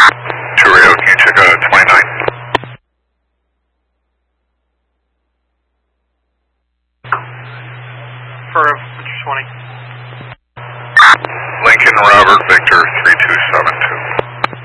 Rio, can you check out 29? For 20. Lincoln Robert Victor 326.